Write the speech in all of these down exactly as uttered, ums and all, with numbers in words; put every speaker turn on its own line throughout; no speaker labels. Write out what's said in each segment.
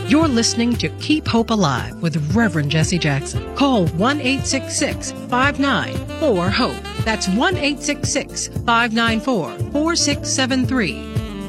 You're listening to Keep Hope Alive with Reverend Jesse Jackson. Call one eight six six, five nine four, HOPE. That's one eight six six, five nine four, four six seven three.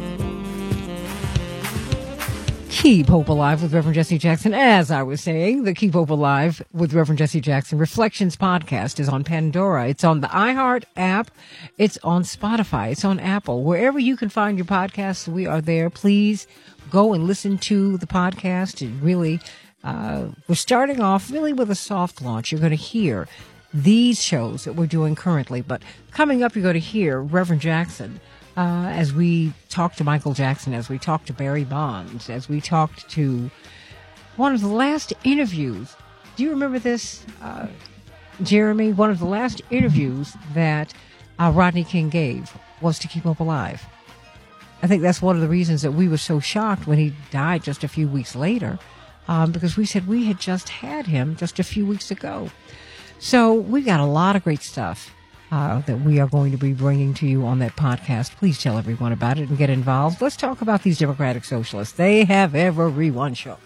Keep Hope Alive with Reverend Jesse Jackson. As I was saying, the Keep Hope Alive with Reverend Jesse Jackson Reflections podcast is on Pandora. It's on the iHeart app. It's on Spotify. It's on Apple. Wherever you can find your podcasts, we are there. Please go and listen to the podcast. It really, uh, we're starting off really with a soft launch. You're going to hear these shows that we're doing currently. But coming up, you're going to hear Reverend Jackson. Uh, as we talked to Michael Jackson, as we talked to Barry Bonds, as we talked to one of the last interviews. Do you remember this, uh, Jeremy? One of the last interviews that uh, Rodney King gave was to Keep Hope Alive. I think that's one of the reasons that we were so shocked when he died just a few weeks later, um, because we said we had just had him just a few weeks ago. So we got a lot of great stuff Uh, that we are going to be bringing to you on that podcast. Please tell everyone about it and get involved. Let's talk about these Democratic Socialists. They have everyone shook.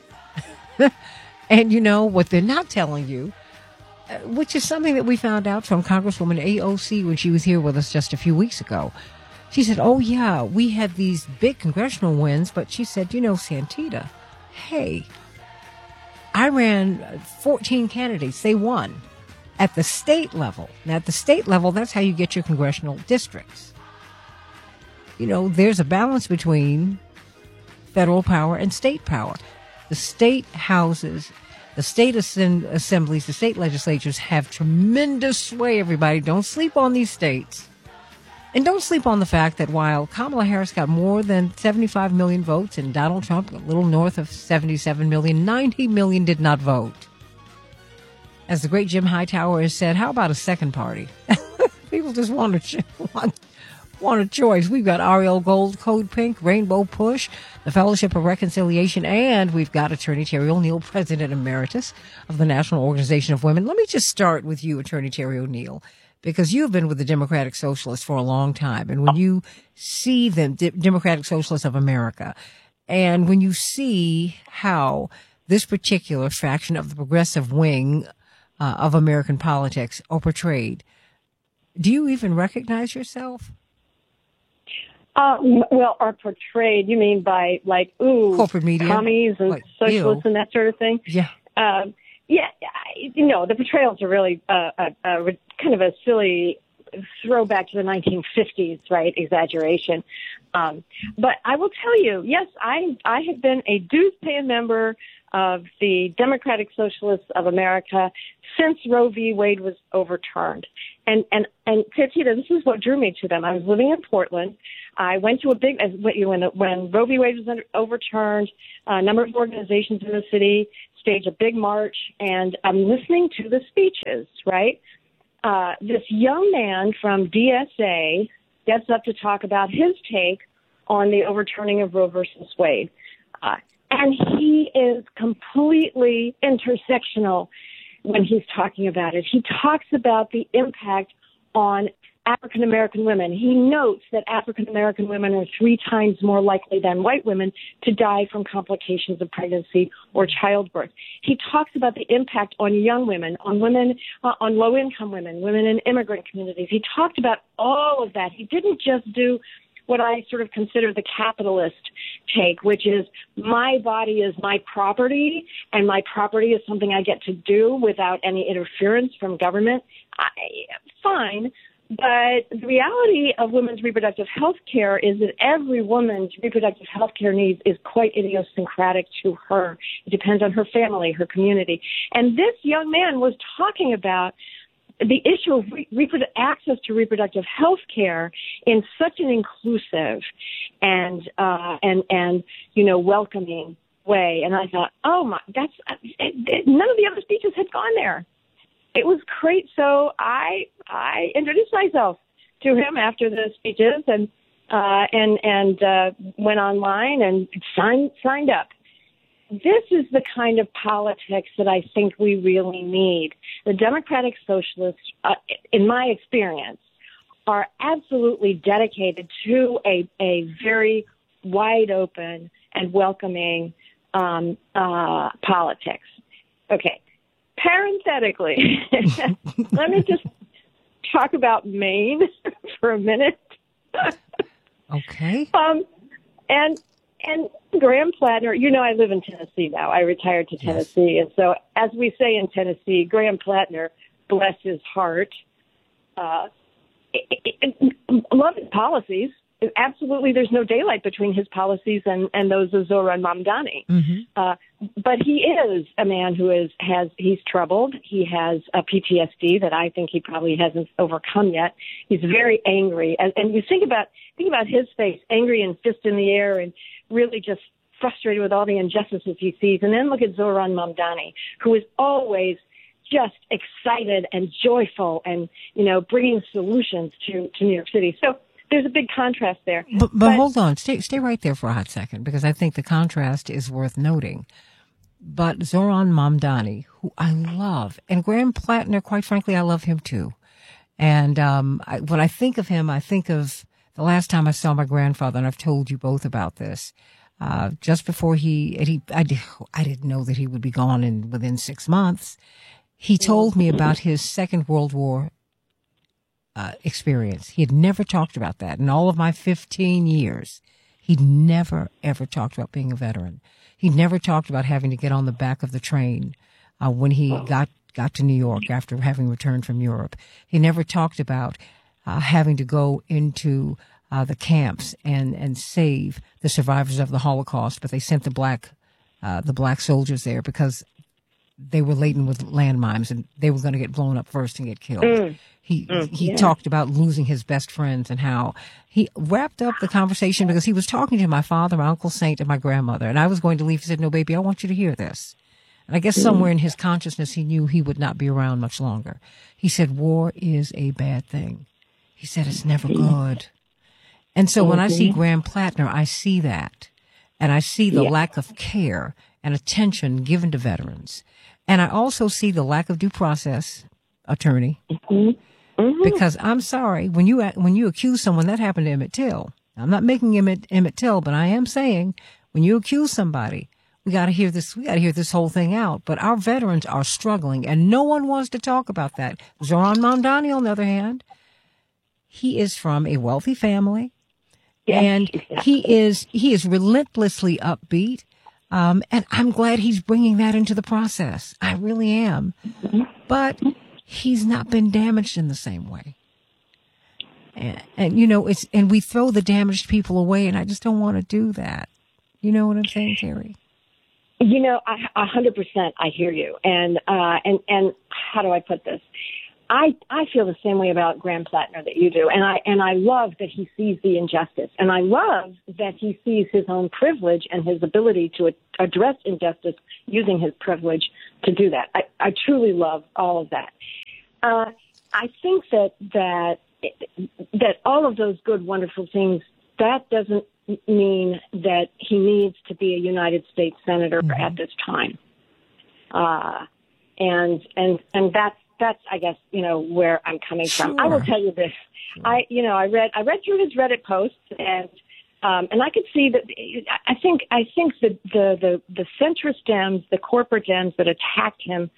And you know what they're not telling you, uh, which is something that we found out from Congresswoman A O C when she was here with us just a few weeks ago. She said, oh, yeah, we had these big congressional wins, but she said, you know, Santita, hey, I ran fourteen candidates. They won. At the state level. Now, at the state level, that's how you get your congressional districts. You know, there's a balance between federal power and state power. The state houses, the state assemb- assemblies, the state legislatures have tremendous sway, everybody. Don't sleep on these states. And don't sleep on the fact that while Kamala Harris got more than seventy-five million votes and Donald Trump a little north of seventy-seven million, ninety million did not vote. As the great Jim Hightower has said, how about a second party? People just want a, want, want a choice. We've got Ariel Gold, Code Pink, Rainbow Push, the Fellowship of Reconciliation, and we've got Attorney Terry O'Neill, President Emeritus of the National Organization of Women. Let me just start with you, Attorney Terry O'Neill, because you've been with the Democratic Socialists for a long time. And when you see them, D- Democratic Socialists of America, and when you see how this particular faction of the progressive wing Uh, of American politics are portrayed, do you even recognize yourself?
Um, well, are portrayed, you mean by like, ooh,
corporate media,
commies and
like,
socialists
ew.
and that sort of thing?
Yeah.
Um, yeah, I, you know, the portrayals are really uh, a, a, kind of a silly throwback to the nineteen fifties, right, exaggeration. Um, but I will tell you, yes, I, I have been a dues-paying member of the Democratic Socialists of America since Roe v. Wade was overturned. And, and, and Tita, this is what drew me to them. I was living in Portland. I went to a big, when, when Roe v. Wade was overturned, a number of organizations in the city staged a big march, and I'm listening to the speeches, right? Uh, this young man from D S A gets up to talk about his take on the overturning of Roe versus Wade. Uh, And he is completely intersectional when he's talking about it. He talks about the impact on African American women. He notes that African American women are three times more likely than white women to die from complications of pregnancy or childbirth. He talks about the impact on young women, on women, uh, on low-income women, women in immigrant communities. He talked about all of that. He didn't just do what I sort of consider the capitalist take, which is my body is my property, and my property is something I get to do without any interference from government. I, fine, but the reality of women's reproductive health care is that every woman's reproductive health care needs is quite idiosyncratic to her. It depends on her family, her community. And this young man was talking about the issue of re- reprodu- access to reproductive health care in such an inclusive and, uh, and, and, you know, welcoming way. And I thought, oh my, that's, it, it, none of the other speeches had gone there. It was great. So I, I introduced myself to him after the speeches and, uh, and, and, uh, went online and signed, signed up. This is the kind of politics that I think we really need. The Democratic Socialists, uh, in my experience, are absolutely dedicated to a, a very wide open and welcoming um, uh, politics. Okay. Parenthetically, let me just talk about Maine for a minute.
Okay.
Um, and and Graham Plattner, you know, I live in Tennessee now. I retired to Tennessee, yes. And so, as we say in Tennessee, Graham Plattner, bless his heart, uh, loved his policies. Absolutely, there's no daylight between his policies and, and those of Zohran Mamdani. Mm-hmm. Uh, but he is a man who is has he's troubled. He has a P T S D that I think he probably hasn't overcome yet. He's very angry, and, and you think about think about his face, angry and fist in the air, and really just frustrated with all the injustices he sees. And then look at Zohran Mamdani, who is always just excited and joyful, and you know, bringing solutions to to New York City. So there's a big contrast there.
But, but, but hold on, stay stay right there for a hot second, because I think the contrast is worth noting. But Zohran Mamdani, who I love, and Graham Plattner, quite frankly, I love him too. And um, I, when I think of him, I think of the last time I saw my grandfather, and I've told you both about this. Uh, just before he, and he, I, did, I didn't know that he would be gone in within six months. He told me about his Second World War Uh, experience. He had never talked about that in all of my fifteen years. He'd never, ever talked about being a veteran. He never talked about having to get on the back of the train uh, when he got, got to New York after having returned from Europe. He never talked about uh, having to go into uh, the camps and, and save the survivors of the Holocaust, but they sent the black, uh, the black soldiers there because they were laden with landmines and they were going to get blown up first and get killed. Mm. He mm, he yeah. talked about losing his best friends and how he wrapped up the conversation because he was talking to my father, my Uncle Saint, and my grandmother. And I was going to leave. He said, "No, baby, I want you to hear this." And I guess mm. somewhere in his consciousness, he knew he would not be around much longer. He said, "War is a bad thing." He said, "It's never good." And so mm-hmm. when I see Graham Plattner, I see that. And I see the yeah. lack of care and attention given to veterans. And I also see the lack of due process, attorney. Mm-hmm. Mm-hmm. Because I'm sorry, when you when you accuse someone, that happened to Emmett Till. I'm not making Emmett, Emmett Till, but I am saying when you accuse somebody, we got to hear this. We got to hear this whole thing out. But our veterans are struggling, and no one wants to talk about that. Zohran Mamdani, on the other hand, he is from a wealthy family, yes, and exactly. he is he is relentlessly upbeat. Um, and I'm glad he's bringing that into the process. I really am. Mm-hmm. But he's not been damaged in the same way. And, and, you know, it's, and we throw the damaged people away, and I just don't want to do that. You know what I'm saying, Terry?
You know, a hundred percent I hear you. And, uh, and, and how do I put this? I, I feel the same way about Graham Plattner that you do. And I, and I love that he sees the injustice. And I love that he sees his own privilege and his ability to a- address injustice using his privilege to do that. I, I truly love all of that. Uh, I think that, that, that all of those good, wonderful things, that doesn't mean that he needs to be a United States Senator mm-hmm. at this time. Uh, and, and, and that's, That's, I guess, you know, where I'm coming
sure.
from. I will tell you this. Sure. I, you know, I read, I read through his Reddit posts, and, um, and I could see that. I think, I think the, the, the, the centrist Dems, the corporate Dems that attacked him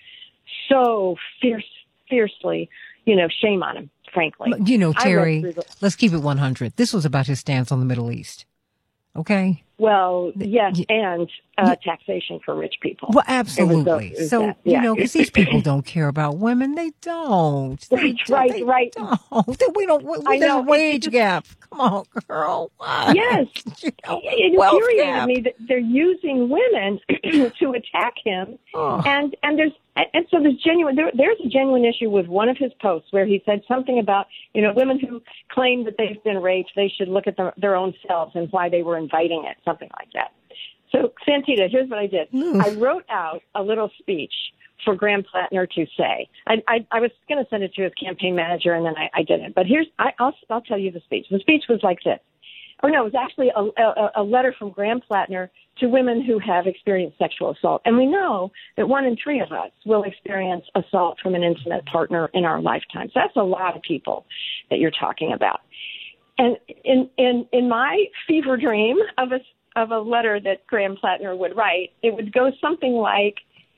so fierce, fiercely, you know, shame on him, frankly.
You know, Terry, the, let's keep it one hundred. This was about his stance on the Middle East. Okay.
Well, yes, and uh, taxation for rich people.
Well, absolutely. It was, it was so, that, yeah. you know, because these people don't care about women. They don't. They,
right,
they
right.
Don't. We don't. We, there's a wage just, gap. Come on, girl. What?
Yes. You know, it infuriated me that they're using women to attack him. Oh. And, and there's, and so there's genuine, there, there's a genuine issue with one of his posts where he said something about, you know, women who claim that they've been raped, they should look at their, their own selves and why they were inviting it, something like that. So, Santita, here's what I did. Mm. I wrote out a little speech for Graham Plattner to say. I, I, I was going to send it to his campaign manager, and then I, I didn't. But here's, I, I'll, I'll tell you the speech. The speech was like this. Or no, it was actually a, a, a letter from Graham Plattner to women who have experienced sexual assault. And we know that one in three of us will experience assault from an intimate partner in our lifetime. So that's a lot of people that you're talking about. And in, in, in my fever dream of a of a letter that Graham Plattner would write, it would go something like,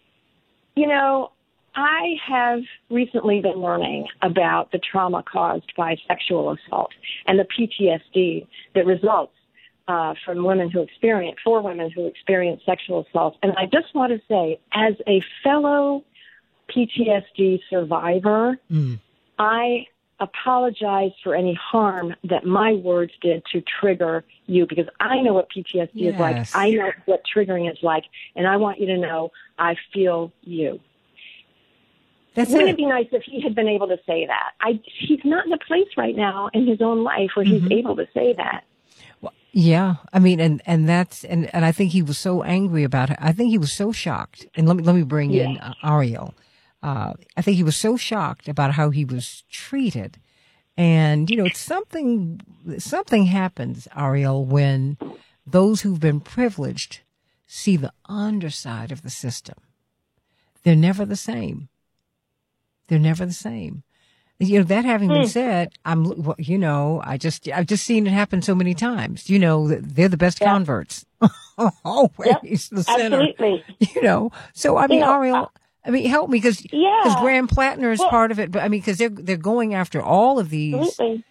you know, I have recently been learning about the trauma caused by sexual assault and the P T S D that results uh, from women who experience, for women who experience sexual assault. And I just want to say, as a fellow P T S D survivor, mm. I apologize for any harm that my words did to trigger you, because I know what P T S D yes. is like. I know what triggering is like, and I want you to know I feel you. That's Wouldn't it. it be nice if he had been able to say that? I, he's not in a place right now in his own life where mm-hmm. he's able to say that.
Well, yeah, I mean, and, and that's, and, and I think he was so angry about it. I think he was so shocked. And let me, let me bring yeah. in uh, Ariel. Uh, I think he was so shocked about how he was treated. And, you know, it's something, something happens, Ariel, when those who've been privileged see the underside of the system. They're never the same. They're never the same. You know, that having been said, I'm, well, you know, I just, I've just seen it happen so many times. You know, they're the best yeah. converts. Always yep. the center.
Absolutely.
You know, so I mean, you know, Ariel, uh, I mean, help me, because
yeah.
Graham Plattner is well, part of it. But I mean, because they're they're going after all of these
absolutely.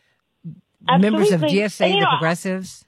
members
absolutely.
of G S A,
and,
the
know,
progressives.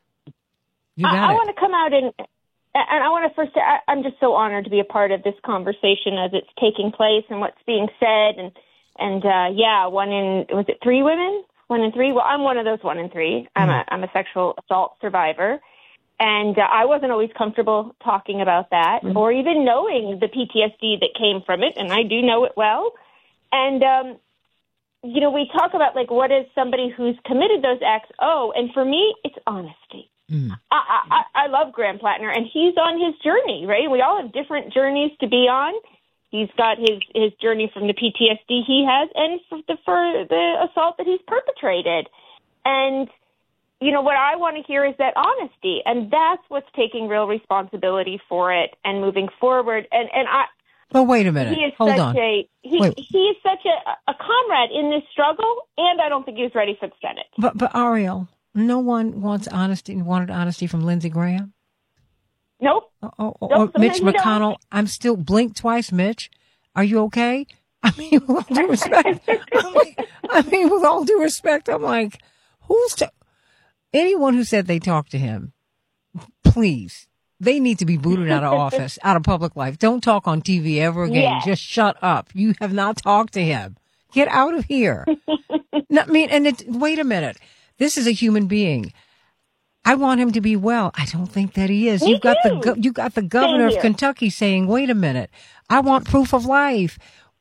You got
I, I
it.
want to come out and and I want to first say I, I'm just so honored to be a part of this conversation as it's taking place and what's being said. And and uh, yeah, one in was it three women? One in three. Well, I'm one of those one in three. I'm mm-hmm. a I'm a sexual assault survivor. And uh, I wasn't always comfortable talking about that mm-hmm. or even knowing the P T S D that came from it. And I do know it well. And, um, you know, we talk about, like, what is somebody who's committed those acts? Oh, and for me, it's honesty. Mm. I, I, I love Graham Plattner, and he's on his journey, right? We all have different journeys to be on. He's got his, his journey from the P T S D he has and for the, for the assault that he's perpetrated. And you know, what I want to hear is that honesty, and that's what's taking real responsibility for it and moving forward. And, and I,
well, wait a minute.
He is
Hold
such
on.
A, he,
wait.
he is such a, a comrade in this struggle, and I don't think he was ready for the Senate.
But, but Ariel, no one wants honesty, wanted honesty from Lindsey Graham?
Nope.
Oh, oh,
nope
or Mitch McConnell. Don't. I'm still, blink twice, Mitch. Are you okay? I mean, with all due respect, I mean, I mean, with all due respect, I'm like, who's to, anyone who said they talked to him, please, they need to be booted out of office, out of public life. Don't talk on T V ever again. Yeah. Just shut up. You have not talked to him. Get out of here. No, I mean, and it, wait a minute. This is a human being. I want him to be well. I don't think that he is.
Me
You've got
too.
the you got the governor of Kentucky saying, "Wait a minute, I want proof of life."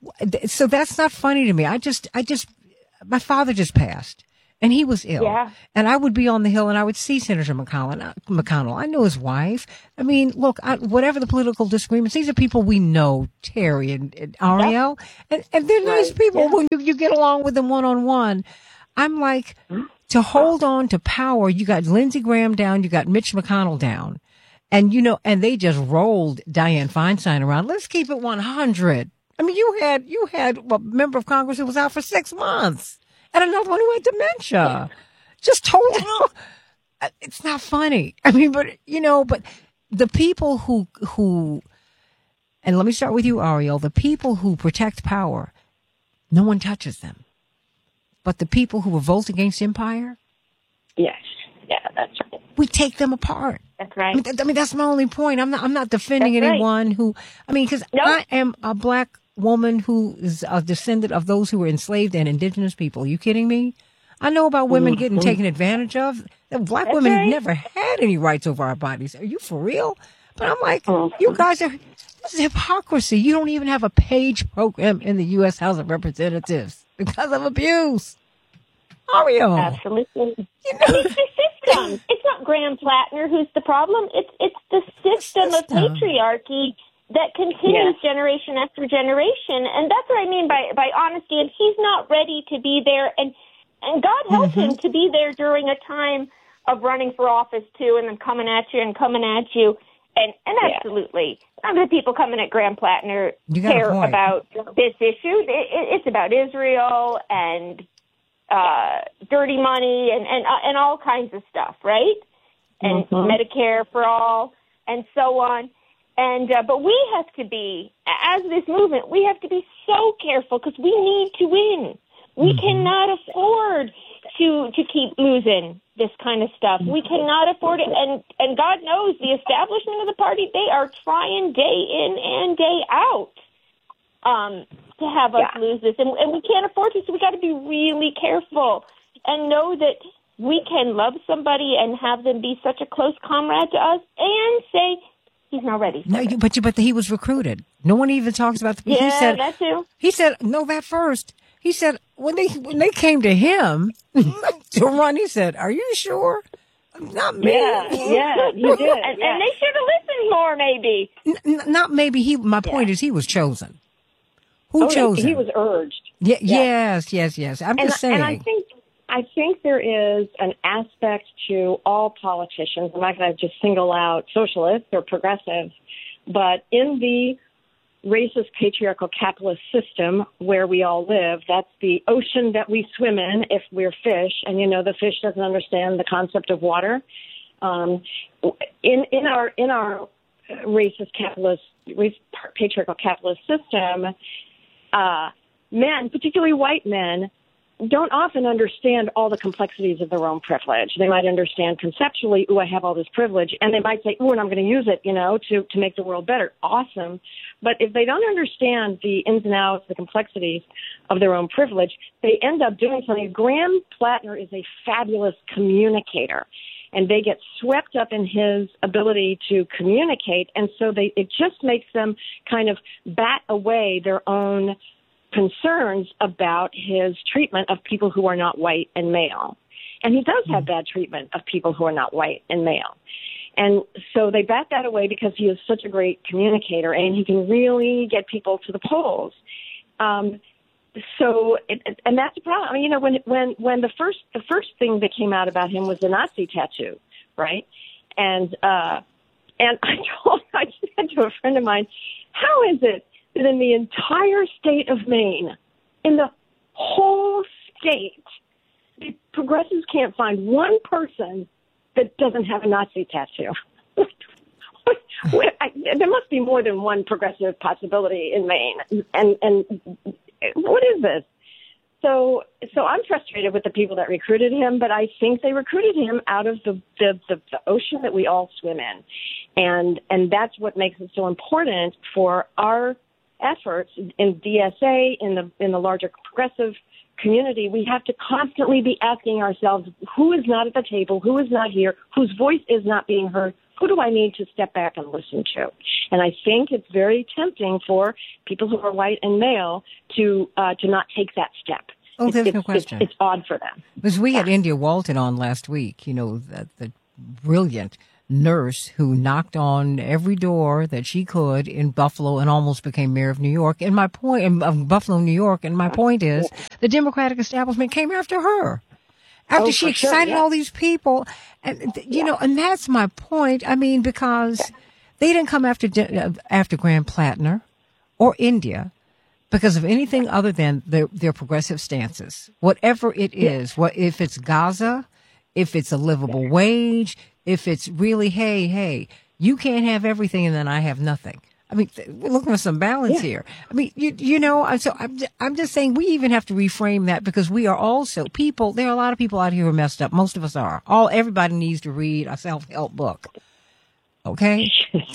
So that's not funny to me. I just, I just, my father just passed, and he was ill,
yeah.
and I would be on the Hill, and I would see Senator McConnell. McConnell, I know his wife. I mean, look, I, whatever the political disagreements, these are people we know, Terry and, and Ariel, yep. and, and they're nice right. people. Yeah. When you, you get along with them one on one, I'm like. Mm-hmm. To hold on to power, you got Lindsey Graham down, you got Mitch McConnell down. And, you know, and they just rolled Dianne Feinstein around. Let's keep it one hundred. I mean, you had, you had a member of Congress who was out for six months and another one who had dementia. Just hold on. It's not funny. I mean, but, you know, but the people who, who, and let me start with you, Ariel, the people who protect power, no one touches them. But the people who revolt against empire?
Yes. Yeah, that's right.
We take them apart.
That's right.
I mean, th- I mean that's my only point. I'm not, I'm not defending that's anyone right. who, I mean, because nope. I am a black woman who is a descendant of those who were enslaved and indigenous people. Are you kidding me? I know about women mm-hmm. getting taken advantage of. Black that's women right. never had any rights over our bodies. Are you for real? But I'm like, mm-hmm. you guys are, this is hypocrisy. You don't even have a page program in the U S House of Representatives. Because of abuse. Ariel.
Absolutely. You know? It's the system. It's not Graham Plattner who's the problem. It's it's the system, the system. of patriarchy that continues yes. generation after generation. And that's what I mean by, by honesty. And he's not ready to be there. And, and God help mm-hmm. him to be there during a time of running for office, too, and then coming at you and coming at you. And, and absolutely, yeah. none of the people coming at Graham Plattner care about this issue. It, it, it's about Israel and uh, dirty money and and, uh, and all kinds of stuff, right?
and
mm-hmm.
Medicare for all, and so on. And uh, but we have to be, as this movement, we have to be so careful because we need to win. We mm-hmm. cannot afford to to keep losing this kind of stuff. We cannot afford it. And, and God knows the establishment of the party, they are trying day in and day out um, to have us
yeah.
lose this. And, and we can't afford to, so we got to be really careful and know that we can love somebody and have them be such a close comrade to us and say, he's not ready.
No, you, but you, but he was recruited. No one even talks about the.
Yeah,
he said,
that too.
He said, no, that first. He said when they when they came to him to run, he said, "Are you sure? Not me."
Yeah, yeah, he did.
and,
yeah.
and they should have listened more, maybe.
N- not maybe. He. My point
yeah.
is, he was chosen. Who
oh,
chose
he,
him?
He was urged.
Yeah, yes, yes, yes. I'm
and,
just saying.
And I think I think there is an aspect to all politicians. I'm not going to just single out socialists or progressives, but in the racist, patriarchal, capitalist system where we all live, that's the ocean that we swim in if we're fish. And, you know, the fish doesn't understand the concept of water. Um, in, in our, in our racist, capitalist, racist, patriarchal, capitalist system, uh, men, particularly white men, don't often understand all the complexities of their own privilege. They might understand conceptually, ooh, I have all this privilege, and they might say, ooh, and I'm going to use it, you know, to, to make the world better. Awesome. But if they don't understand the ins and outs, the complexities of their own privilege, they end up doing something. Graham Plattner is a fabulous communicator, and they get swept up in his ability to communicate, and so they it just makes them kind of bat away their own concerns about his treatment of people who are not white and male. And he does have bad treatment of people who are not white and male. And so they bat that away because he is such a great communicator and he can really get people to the polls. Um, so, it, and that's the problem. I mean, you know, when, when, when the first, the first thing that came out about him was the Nazi tattoo, right? And, uh, and I told, I said to a friend of mine, how is it that in the entire state of Maine, in the whole state, the progressives can't find one person that doesn't have a Nazi tattoo? There must be more than one progressive possibility in Maine. And, and what is this? So, so I'm frustrated with the people that recruited him, but I think they recruited him out of the, the, the, the ocean that we all swim in. And, and that's what makes it so important for our efforts in D S A, in the in the larger progressive community. We have to constantly be asking ourselves, who is not at the table, who is not here, whose voice is not being heard, who do I need to step back and listen to? And I think it's very tempting for people who are white and male to uh, to not take that step.
Oh, there's
it's,
no question.
It's, it's odd for them.
Because we
yeah.
had India Walton on last week, you know, the, the brilliant nurse who knocked on every door that she could in Buffalo and almost became mayor of New York. And my point, in, of Buffalo, New York, and my point is the Democratic establishment came after her. After
oh,
she
excited
excited
sure, yeah.
all these people. And, you
yeah.
know, and that's my point. I mean, because they didn't come after, after Graham Plattner or India because of anything other than their, their progressive stances. Whatever it is, yeah. what if it's Gaza, if it's a livable wage, if it's really, hey, hey, you can't have everything and then I have nothing. I mean, we're looking for some balance yeah. here. I mean, you, you know, so I'm, I'm just saying we even have to reframe that because we are also people. There are a lot of people out here who are messed up. Most of us are. All everybody needs to read a self-help book. Okay.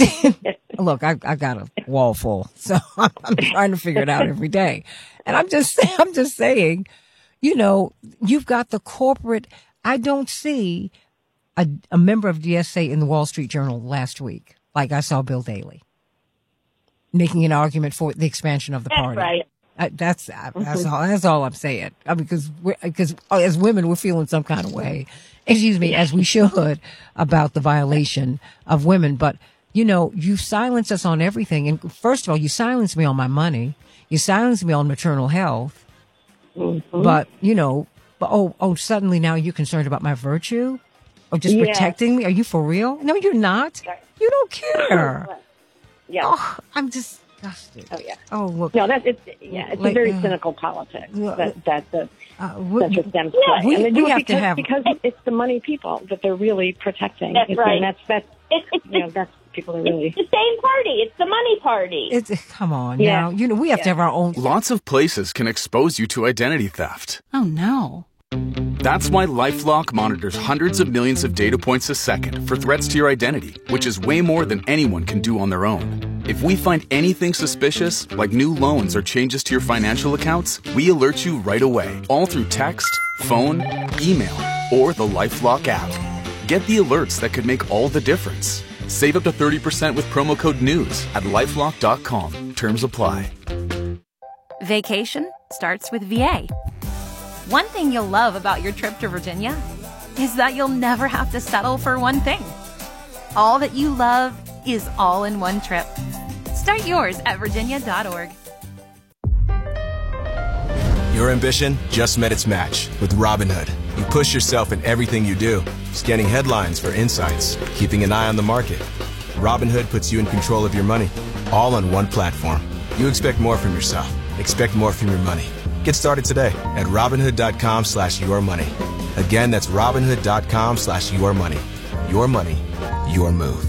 Look, I, I got a wall full, so I'm, I'm trying to figure it out every day. And I'm just, I'm just saying, you know, you've got the corporate. I don't see a, a member of D S A in the Wall Street Journal last week, like I saw Bill Daley making an argument for the expansion of the
that's
party.
Right.
I, that's that's all. That's all I'm saying. I mean, because because as women, we're feeling some kind of way. Excuse me, as we should about the violation of women. But you know, you silence us on everything. And first of all, you silence me on my money. You silence me on maternal health.
Mm-hmm.
But you know, but oh oh, suddenly now you're concerned about my virtue. Or just
yeah.
protecting me? Are you for real? No, you're not. You don't care.
Yeah.
Oh, I'm just, disgusted.
Oh yeah.
Oh look.
No, that's it's yeah. It's
like,
a very
uh,
cynical politics
well,
that that the
uh, we,
center stems
yeah,
from.
we,
and they do
we
it
have
because,
to have
because it's the money people that they're really protecting.
That's
it's,
right.
And that's that's
It's, it's,
you know that's people are really.
it's the same party. It's the money party.
It's come on
Yeah.
now. You know we have
Yeah.
to have our own.
Lots of places can expose you to identity theft.
Oh, no.
That's why LifeLock monitors hundreds of millions of data points a second for threats to your identity, which is way more than anyone can do on their own. If we find anything suspicious, like new loans or changes to your financial accounts, we alert you right away, all through text, phone, email, or the LifeLock app. Get the alerts that could make all the difference. Save up to thirty percent with promo code NEWS at lifelock dot com. Terms apply.
Vacation starts with V A. One thing you'll love about your trip to Virginia is that you'll never have to settle for one thing. All that you love is all in one trip. Start yours at virginia dot org.
Your ambition just met its match with Robinhood. You push yourself in everything you do, scanning headlines for insights, keeping an eye on the market. Robinhood puts you in control of your money, all on one platform. You expect more from yourself. Expect more from your money. Get started today at Robinhood.com slash your money. Again, that's Robinhood.com slash your money. Your money, your move.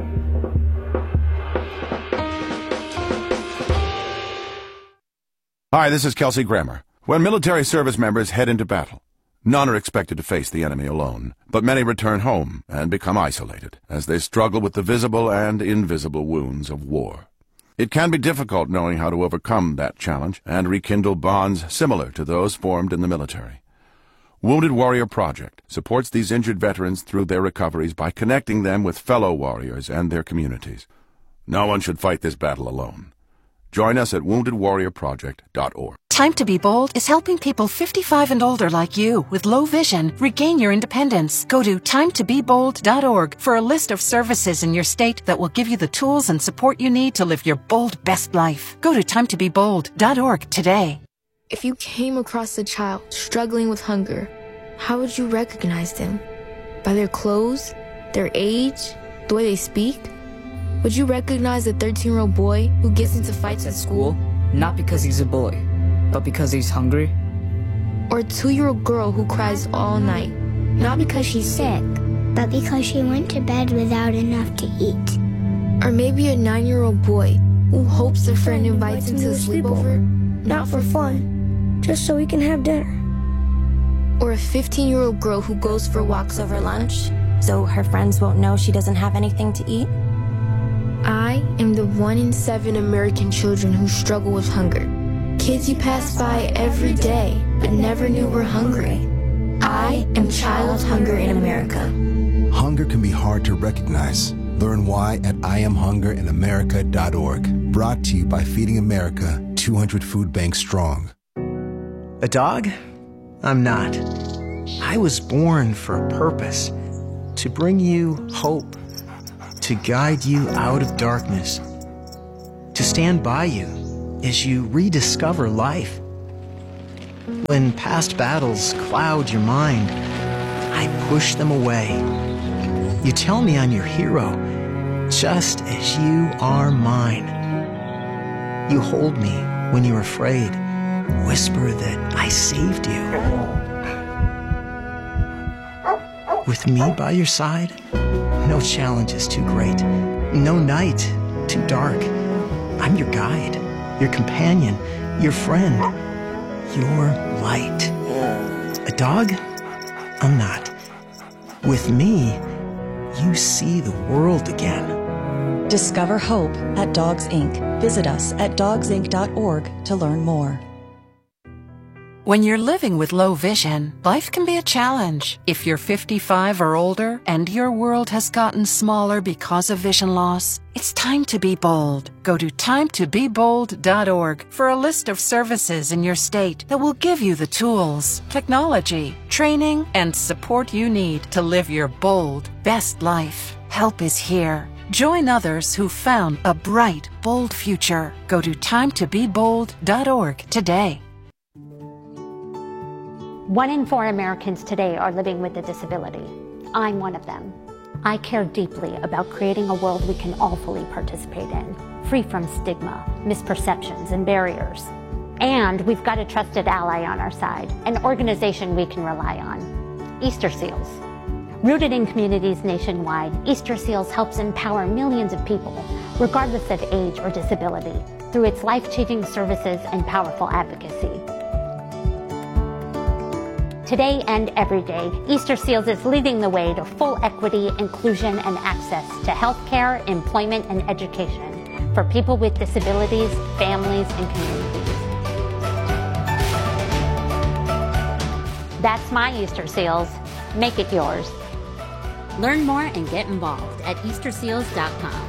Hi, this is Kelsey Grammer. When military service members head into battle, none are expected to face the enemy alone, but many return home and become isolated as they struggle with the visible and invisible wounds of war. It can be difficult knowing how to overcome that challenge and rekindle bonds similar to those formed in the military. Wounded Warrior Project supports these injured veterans through their recoveries by connecting them with fellow warriors and their communities. No one should fight this battle alone. Join us at wounded warrior project dot org.
Time to Be Bold is helping people fifty-five and older like you with low vision regain your independence. Go to time to be bold dot org for a list of services in your state that will give you the tools and support you need to live your bold best life. Go to time to be bold dot org today.
If you came across a child struggling with hunger, how would you recognize them? By their clothes, their age, the way they speak? Would you recognize a thirteen-year-old boy who gets into fights at school?
Not because he's a boy, but because he's hungry?
Or a two-year-old girl who cries all night, not because she's sick,
but because she went to bed without enough to eat?
Or maybe a nine-year-old boy who hopes a friend invites him to a sleepover,
not for fun, just so he can have dinner.
Or a fifteen-year-old girl who goes for walks over lunch,
so her friends won't know she doesn't have anything to eat?
I am the one in seven American children who struggle with hunger. Kids you pass by every day, but never knew were hungry. I am Child Hunger in America.
Hunger can be hard to recognize. Learn why at I am hunger in america dot org. Brought to you by Feeding America, two hundred food banks strong.
A dog? I'm not. I was born for a purpose. To bring you hope. To guide you out of darkness. To stand by you as you rediscover life. When past battles cloud your mind, I push them away. You tell me I'm your hero, just as you are mine. You hold me when you're afraid, whisper that I saved you. With me by your side, no challenge is too great, no night too dark. I'm your guide, your companion, your friend, your light. A dog? I'm not. With me, you see the world again.
Discover hope at Dogs Incorporated. Visit us at dogs inc dot org to learn more.
When you're living with low vision, life can be a challenge. If you're fifty-five or older and your world has gotten smaller because of vision loss, it's time to be bold. Go to time to be bold dot org for a list of services in your state that will give you the tools, technology, training, and support you need to live your bold, best life. Help is here. Join others who found a bright, bold future. Go to time to be bold dot org today.
One in four Americans today are living with a disability. I'm one of them.
I care deeply about creating a world we can all fully participate in, free from stigma, misperceptions, and barriers. And we've got a trusted ally on our side, an organization we can rely on, Easter Seals. Rooted in communities nationwide, Easter Seals helps empower millions of people, regardless of age or disability, through its life-changing services and powerful advocacy. Today and every day, Easter Seals is leading the way to full equity, inclusion, and access to healthcare, employment, and education for people with disabilities, families, and communities. That's my Easter Seals. Make it yours. Learn more and get involved at easter seals dot com.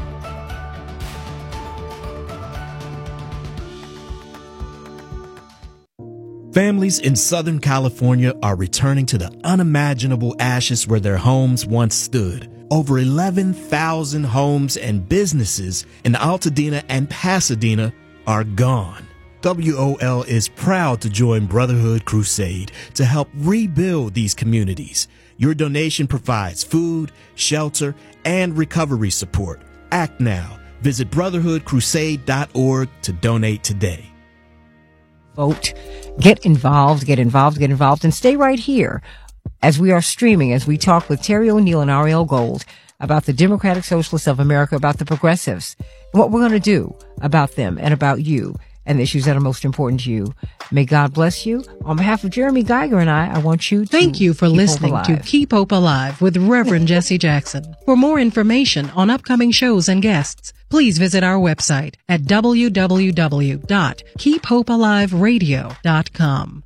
Families in Southern California are returning to the unimaginable ashes where their homes once stood. Over eleven thousand homes and businesses in Altadena and Pasadena are gone. W O L is proud to join Brotherhood Crusade to help rebuild these communities. Your donation provides food, shelter, and recovery support. Act now. Visit brotherhood crusade dot org to donate today.
Vote, get involved, get involved, get involved, and stay right here as we are streaming, as we talk with Terry O'Neill and Ariel Gold about the Democratic Socialists of America, about the progressives, and what we're going to do about them and about you and the issues that are most important to you. May God bless you. On behalf of Jeremy Geiger and I, I want you to
Thank you for listening to Keep Hope Alive with Reverend Jesse Jackson. For more information on upcoming shows and guests, please visit our website at w w w dot keep hope alive radio dot com.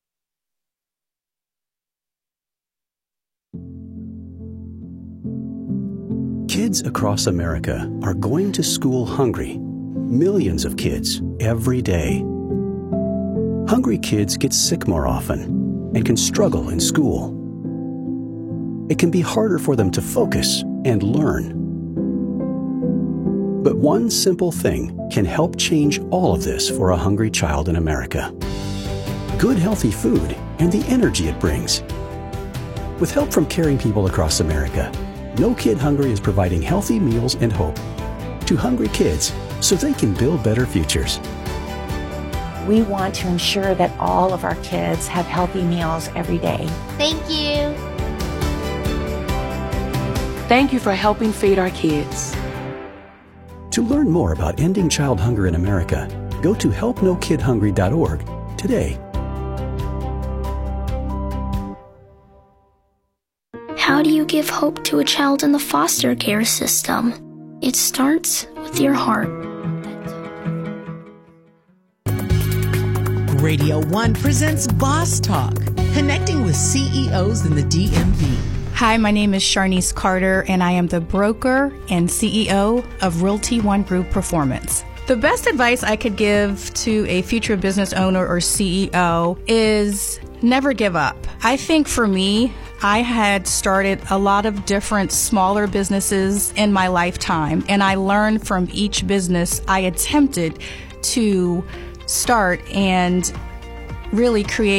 Kids across America are going to school hungry. Millions of kids every day. Hungry kids get sick more often and can struggle in school. It can be harder for them to focus and learn. But one simple thing can help change all of this for a hungry child in America. Good, healthy food and the energy it brings. With help from caring people across America, No Kid Hungry is providing healthy meals and hope to hungry kids so they can build better futures.
We want to ensure that all of our kids have healthy meals every day.
Thank you.
Thank you for helping feed our kids.
To learn more about ending child hunger in America, go to help no kid hungry dot org today.
How do you give hope to a child in the foster care system? It starts with your heart.
Radio One presents Boss Talk, connecting with C E Os in the D M V.
Hi, my name is Sharnice Carter, and I am the broker and C E O of Realty One Group Performance. The best advice I could give to a future business owner or C E O is never give up. I think for me, I had started a lot of different smaller businesses in my lifetime, and I learned from each business I attempted to start and really create